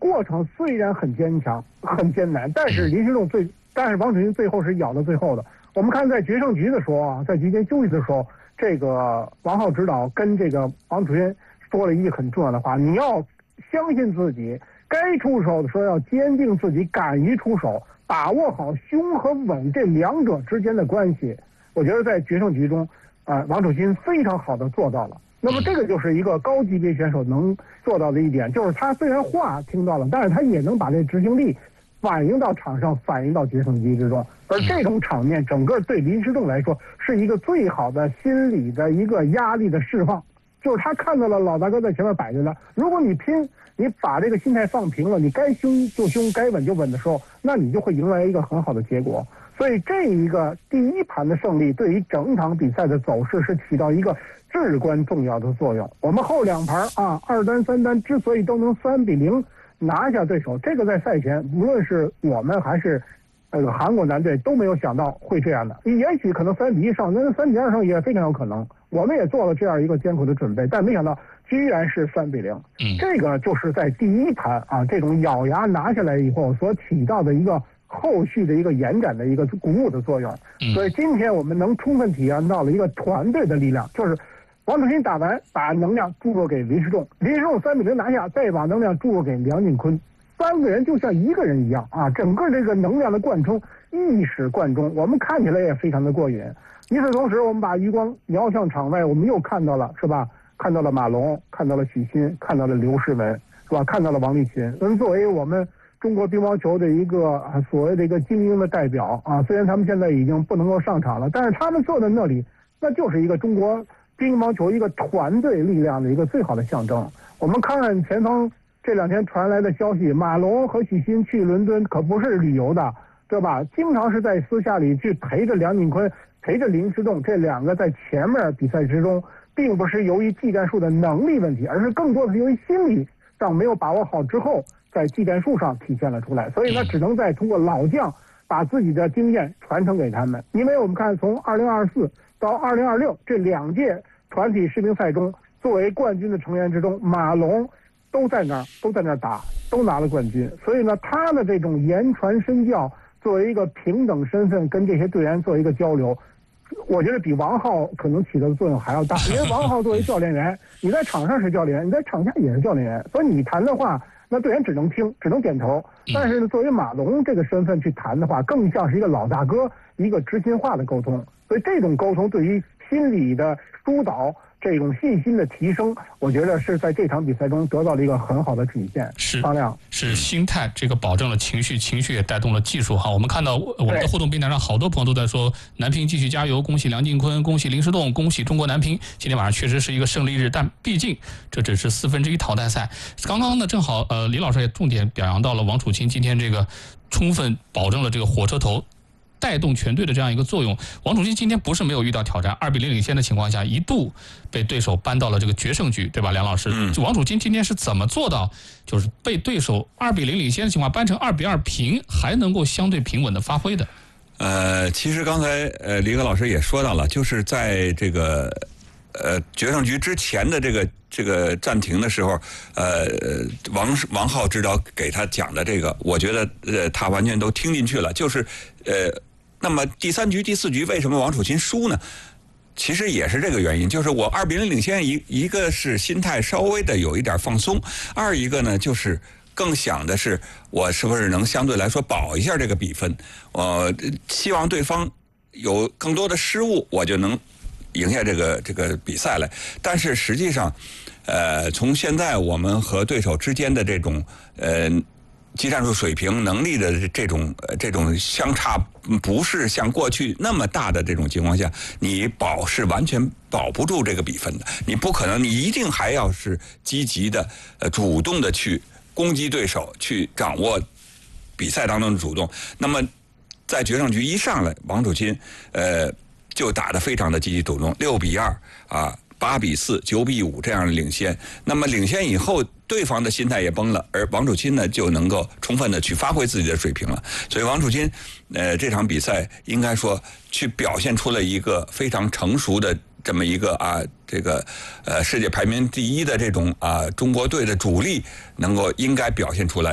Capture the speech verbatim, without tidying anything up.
过程虽然很坚强、很艰难，但是林诗栋最，但是王楚钦最后是咬到最后的。我们看在决胜局的时候啊，在局间休息的时候，这个王浩指导跟这个王楚钦说了一句很重要的话：你要相信自己，该出手的时候要坚定自己，敢于出手，把握好凶和稳这两者之间的关系。我觉得在决胜局中，啊、呃，王楚钦非常好的做到了。那么这个就是一个高级别选手能做到的一点，就是他虽然话听到了，但是他也能把这执行力反映到场上，反映到决胜局之中。而这种场面，整个对林诗栋来说是一个最好的心理的一个压力的释放，就是他看到了老大哥在前面摆着了，如果你拼，你把这个心态放平了，你该凶就凶，该稳就稳的时候，那你就会迎来一个很好的结果。所以这一个第一盘的胜利，对于整场比赛的走势是起到一个至关重要的作用。我们后两盘啊，二单三单之所以都能三比零拿下对手，这个在赛前无论是我们还是这个韩国男队都没有想到会这样的。也许可能三比一上，那三比二上也非常有可能。我们也做了这样一个艰苦的准备，但没想到居然是三比零。嗯，这个就是在第一盘啊这种咬牙拿下来以后所起到的一个后续的一个延展的一个鼓舞的作用。所以今天我们能充分体验到了一个团队的力量，就是王楚钦打完把能量注入给林诗栋，林诗栋三比零拿下，再把能量注入给梁靖昆，三个人就像一个人一样啊，整个这个能量的贯通，意识贯中，我们看起来也非常的过瘾。与此同时，我们把余光瞄向场外，我们又看到了是吧？看到了马龙，看到了许昕，看到了刘诗雯，是吧？看到了王励勤。嗯，作为我们中国乒乓球的一个所谓的一个精英的代表啊，虽然他们现在已经不能够上场了，但是他们坐在那里，那就是一个中国乒乓球一个团队力量的一个最好的象征。我们看看前方这两天传来的消息，马龙和许昕去伦敦可不是旅游的，对吧？经常是在私下里去陪着梁靖昆，陪着林诗栋，这两个在前面比赛之中，并不是由于技战术的能力问题，而是更多的是由于心理上没有把握好之后，在技战术上体现了出来。所以呢，只能再通过老将把自己的经验传承给他们。因为我们看从二零二四到二零二六这两届团体世乒赛中，作为冠军的成员之中，马龙都在那儿都在那儿打，都拿了冠军。所以呢，他的这种言传身教，作为一个平等身份跟这些队员做一个交流，我觉得比王浩可能起的作用还要大。因为王浩作为教练员，你在场上是教练员，你在场下也是教练员，所以你谈的话，那队员只能听，只能点头。但是呢，作为马龙这个身份去谈的话，更像是一个老大哥，一个知心话的沟通。所以这种沟通对于心理的疏导，这种信心的提升，我觉得是在这场比赛中得到了一个很好的体现。 是方亮， 是心态，这个保证了情绪，情绪也带动了技术哈。我们看到我们的互动平台上，好多朋友都在说男乒继续加油，恭喜梁靖昆，恭喜林诗栋，恭喜中国男乒。今天晚上确实是一个胜利日，但毕竟这只是四分之一淘汰赛。刚刚呢，正好呃，李老师也重点表扬到了王楚钦今天这个充分保证了这个火车头带动全队的这样一个作用。王楚钦今天不是没有遇到挑战，二比零领先的情况下，一度被对手扳到了这个决胜局，对吧？梁老师，嗯、王楚钦今天是怎么做到，就是被对手二比零领先的情况扳成二比二平，还能够相对平稳的发挥的？ 呃，其实刚才呃李戈老师也说到了，就是在这个呃决胜局之前的这个这个暂停的时候，呃，王王浩指导给他讲的这个，我觉得呃他完全都听进去了，就是呃。那么第三局、第四局为什么王楚钦输呢？其实也是这个原因，就是我二比零领先，一一个是心态稍微的有一点放松，二一个呢就是更想的是我是不是能相对来说保一下这个比分，我希望对方有更多的失误，我就能赢下这个这个比赛来。但是实际上，呃，从现在我们和对手之间的这种呃。技战术水平能力的这种这种相差不是像过去那么大的这种情况下，你保是完全保不住这个比分的。你不可能，你一定还要是积极的、呃主动的去攻击对手，去掌握比赛当中的主动。那么在决胜局一上来，王楚钦呃就打得非常的积极主动，六比二啊。八比四、九比五这样的领先，那么领先以后，对方的心态也崩了，而王楚钦呢就能够充分的去发挥自己的水平了。所以王楚钦，呃，这场比赛应该说去表现出了一个非常成熟的这么一个啊，这个呃世界排名第一的这种啊中国队的主力，能够应该表现出来。